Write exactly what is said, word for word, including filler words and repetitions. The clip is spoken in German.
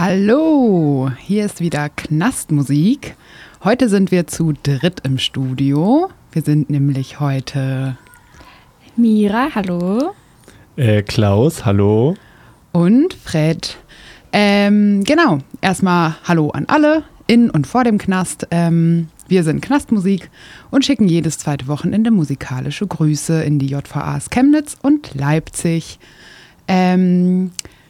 Hallo, hier ist wieder Knastmusik. Heute sind wir zu dritt im Studio. Wir sind nämlich heute Mira, hallo. Äh, Klaus, hallo. Und Fred. Ähm, genau, erstmal Hallo an alle, in und vor dem Knast. Ähm, wir sind Knastmusik und schicken jedes zweite Wochenende musikalische Grüße in die J V As Chemnitz und Leipzig. Ähm,